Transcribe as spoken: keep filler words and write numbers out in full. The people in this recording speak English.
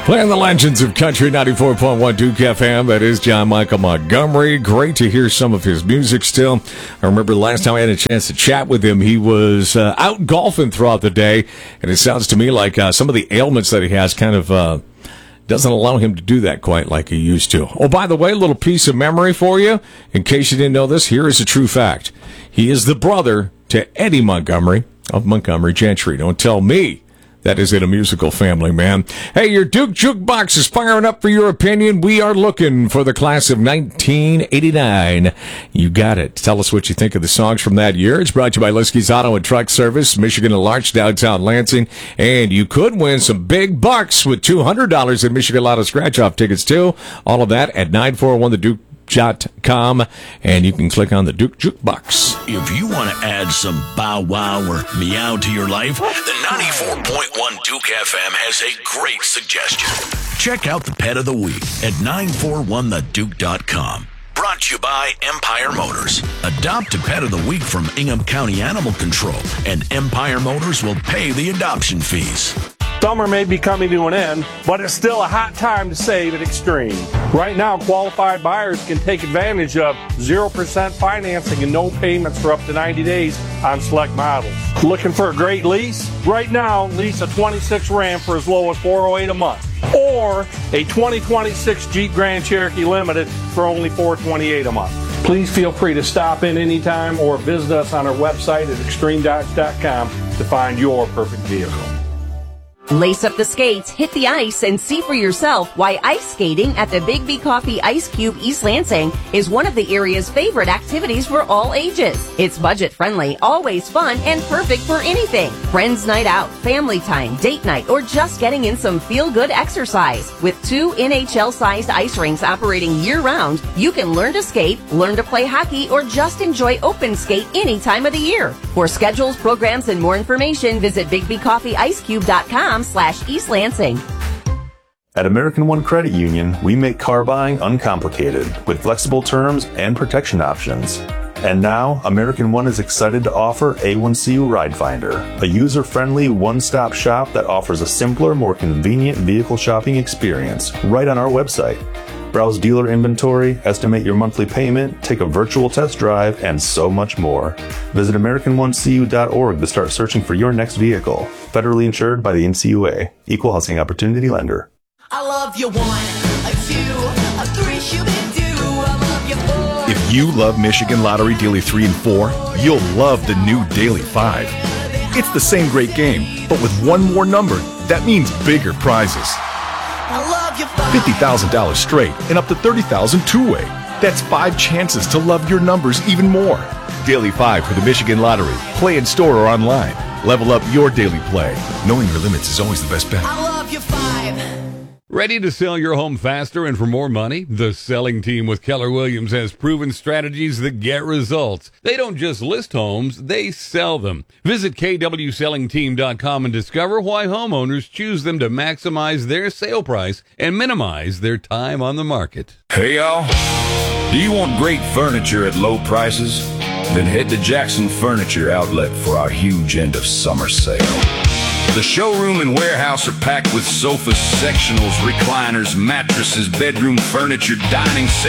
Playing the legends of Country ninety-four point one Duke F M. That is John Michael Montgomery. Great to hear some of his music still. I remember the last time I had a chance to chat with him, he was uh, out golfing throughout the day, and it sounds to me like uh, some of the ailments that he has kind of uh, doesn't allow him to do that quite like he used to. Oh, by the way, a little piece of memory for you. In case you didn't know this, here is a true fact. He is the brother to Eddie Montgomery of Montgomery Gentry. Don't tell me that is in a musical family, man. Hey, your Duke Jukebox is firing up for your opinion. We are looking for the class of nineteen eighty-nine. You got it. Tell us what you think of the songs from that year. It's brought to you by Liskey's Auto and Truck Service, Michigan and Larch, downtown Lansing. And you could win some big bucks with two hundred dollars in Michigan Lotto scratch-off tickets, too. All of that at nine four one the duke dot com, and you can click on the Duke Jukebox. If you want to add some bow wow or meow to your life, the ninety-four point one Duke F M has a great suggestion. Check out the Pet of the Week at nine four one the duke dot com. Brought to you by Empire Motors. Adopt a Pet of the Week from Ingham County Animal Control, and Empire Motors will pay the adoption fees. Summer may be coming to an end, but it's still a hot time to save at Extreme. Right now, qualified buyers can take advantage of zero percent financing and no payments for up to ninety days on select models. Looking for a great lease? Right now, lease a twenty-six Ram for as low as four oh eight a month, or a twenty twenty-six Jeep Grand Cherokee Limited for only four twenty-eight a month. Please feel free to stop in anytime or visit us on our website at extreme dodge dot com to find your perfect vehicle. Lace up the skates, hit the ice, and see for yourself why ice skating at the Big B Coffee Ice Cube East Lansing is one of the area's favorite activities for all ages. It's budget-friendly, always fun, and perfect for anything. Friends night out, family time, date night, or just getting in some feel-good exercise. With two N H L-sized ice rinks operating year-round, you can learn to skate, learn to play hockey, or just enjoy open skate any time of the year. For schedules, programs, and more information, visit big b coffee ice cube dot com slash East Lansing. At American One Credit Union, we make car buying uncomplicated with flexible terms and protection options. And now, American One is excited to offer A one C U Ride Finder, a user-friendly one-stop shop that offers a simpler, more convenient vehicle shopping experience right on our website. Browse dealer inventory, estimate your monthly payment, take a virtual test drive, and so much more. Visit American One C U dot org to start searching for your next vehicle. Federally insured by the N C U A. Equal Housing Opportunity Lender. I love you one, a two, a three, shoo-be-doo. I love you four. If you love Michigan Lottery Daily three and four, you'll love the new Daily five. It's the same great game, but with one more number, that means bigger prizes. I love you five. fifty thousand dollars straight and up to thirty thousand dollars two-way. That's five chances to love your numbers even more. Daily five for the Michigan Lottery. Play in store or online. Level up your daily play. Knowing your limits is always the best bet. I love you five. Ready to sell your home faster and for more money? The selling team with Keller Williams has proven strategies that get results. They don't just list homes, they sell them. Visit k w selling team dot com and discover why homeowners choose them to maximize their sale price and minimize their time on the market. Hey y'all, do you want great furniture at low prices? Then head to Jackson Furniture Outlet for our huge end of summer sale. The showroom and warehouse are packed with sofas, sectionals, recliners, mattresses, bedroom furniture, dining sets,